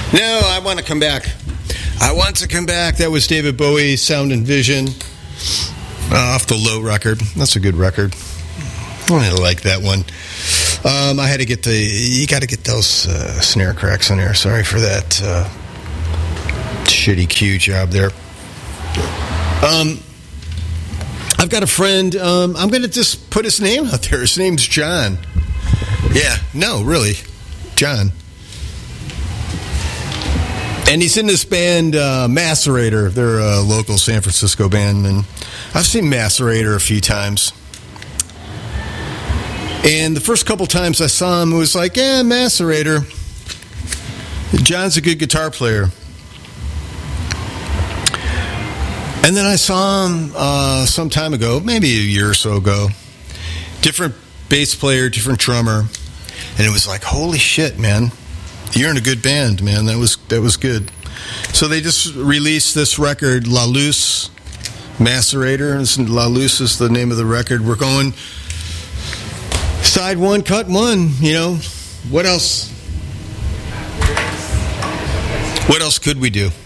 No, I want to come back. I want to come back. That was David Bowie, Sound and Vision, off the Low record. That's a good record. I like that one. I had to get you got to get those snare cracks in there. Sorry for that shitty cue job there. I've got a friend. I'm going to just put his name out there. His name's John. Yeah, no, really, John. And he's in this band, Macerator. They're a local San Francisco band, and I've seen Macerator a few times. And the first couple times I saw him, it was like, yeah, Macerator. John's a good guitar player. And then I saw him some time ago, maybe a year or so ago. Different bass player, different drummer. And it was like, holy shit, man. You're in a good band, man. That was good. So they just released this record, La Luz, Macerator. La Luz is the name of the record. We're going side one, cut one. You know, what else? What else could we do?